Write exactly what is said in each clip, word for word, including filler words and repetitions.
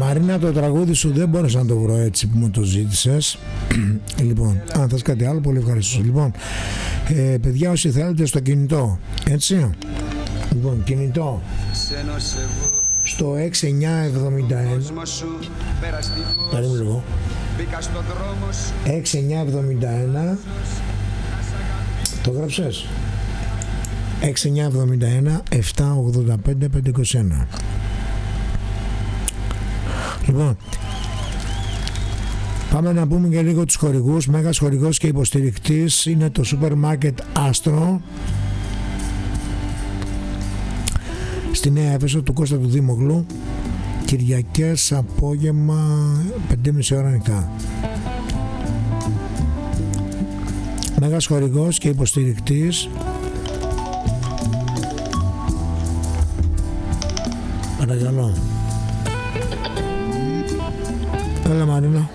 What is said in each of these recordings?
Μαρίνα, το τραγούδι σου δεν μπόρεσα να το βρω έτσι που μου το ζήτησες. Λοιπόν, αν θες κάτι άλλο, πολύ ευχαριστώ. Λοιπόν, ε, παιδιά, όσοι θέλετε στο κινητό, έτσι. Λοιπόν, κινητό στο έξι εννιά εβδομήντα ένα. Περίμενε λίγο. έξι εννιά εβδομήντα ένα. Το γράψες? έξι εννιά εβδομήντα ένα επτά ογδόντα πέντε πεντακόσια είκοσι ένα. Λοιπόν, πάμε να πούμε και λίγο τους χορηγούς. Μέγας χορηγός και υποστηρικτής είναι το σούπερ μάρκετ Άστρο στη Νέα Έφεσο του Κώστα του Δήμογλου, Κυριακές απόγευμα πέντε και μισή ώρα ανοιχτά. Μέγας χορηγός και υποστηρικτής παρακαλώ. Έλα Μαρίνα.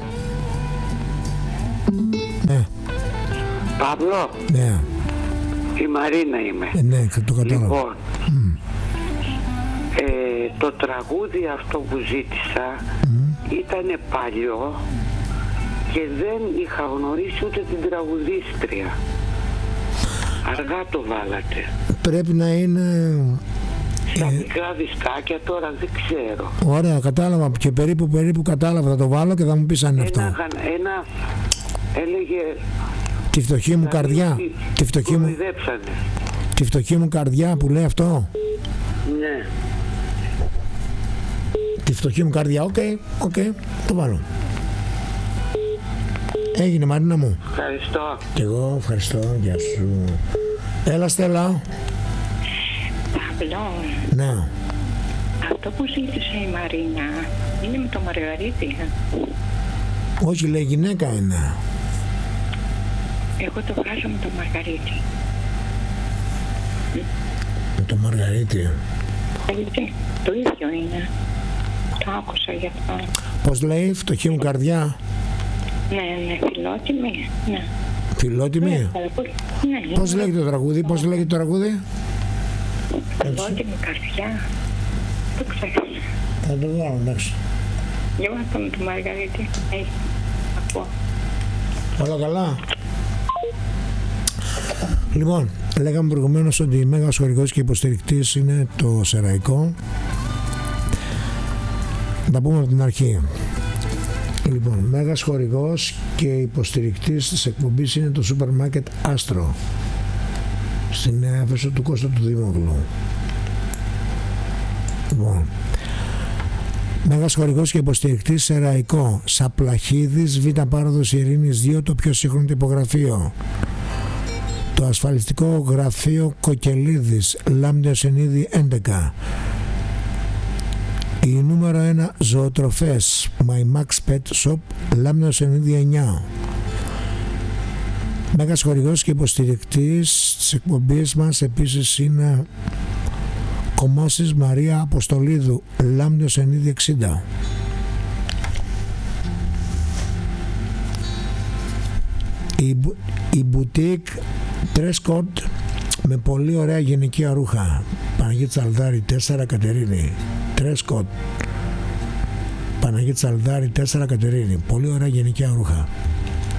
Ναι. Παύλο. Ναι. Η Μαρίνα είμαι. Ε, ναι, το κατάλαβα. Λοιπόν, mm. ε, το τραγούδι αυτό που ζήτησα mm. ήταν παλιό και δεν είχα γνωρίσει ούτε την τραγουδίστρια. Αργά το βάλατε. Πρέπει να είναι... Στα ε... μικρά δισκάκια τώρα δεν ξέρω. Ωραία, κατάλαβα και περίπου περίπου κατάλαβα. Θα το βάλω και θα μου πεις αν είναι αυτό. Ένα, ένα έλεγε... Τη φτωχή μου καρδιά. Τη, τη, φτωχή μου, τη φτωχή μου καρδιά που λέει αυτό. Ναι. Τη φτωχή μου καρδιά. Οκ, okay, οκ, okay, το βάλω. Έγινε Μαρίνα μου. Ευχαριστώ. Και εγώ ευχαριστώ. Γεια σου. Έλα Στέλλα. Παύλο. Ναι. Αυτό που ζήτησε η Μαρίνα είναι με το Μαργαρίτη. Όχι, λέει γυναίκα είναι. Εγώ το βγάζω με το Μαργαρίτη. Με το Μαργαρίτη. Έτσι, το ίδιο είναι. Το άκουσα γι' αυτό. Πώς λέει, φτωχή μου καρδιά. Ναι, ναι, φιλότιμη. Ναι. Φιλότιμη. Ναι, ναι, πώς λέγεται το τραγούδι, πώς λέγεται το τραγούδι. Φιλότιμη καρδιά. Το ξέρω. Θα το βάλω, εντάξει. Για να πάμε το Μαργαρίτη. Έχει. Ακούω. Όλα καλά. Λοιπόν, λέγαμε προηγουμένως ότι μέγας χορηγός και υποστηρικτής είναι το Σεραϊκό. Θα πούμε από την αρχή. Λοιπόν, μέγας χορηγός και υποστηρικτής της εκπομπής είναι το σούπερ μάρκετ Άστρο στην Νέα Έφεσο του Κώστα του Δήμογλου. Λοιπόν, μέγας χορηγός και υποστηρικτής Σεραϊκό, Σαπλαχίδης, Β' Πάροδος Ειρήνης δύο, το πιο σύγχρονο τυπογραφείο. Το ασφαλιστικό γραφείο Κοκελίδης, Λάμδιο Σενίδη έντεκα. Η νούμερο ένα ζωοτροφές, My Max Pet Shop, Λάμδιο Σενίδη εννιά. Μέγας χορηγός και υποστηρικτής της εκπομπής μας επίσης είναι Κομμώσης Μαρία Αποστολίδου, Λάμδιο Σενίδη εξήντα. Η, η μπουτίκ Dress Code με πολύ ωραία γυναικεία ρούχα, Παναγίτη Τσαλδάρη τέσσερα Κατερίνη. Dress Code Παναγίτη Τσαλδάρη τέσσερα Κατερίνη, πολύ ωραία γυναικεία ρούχα.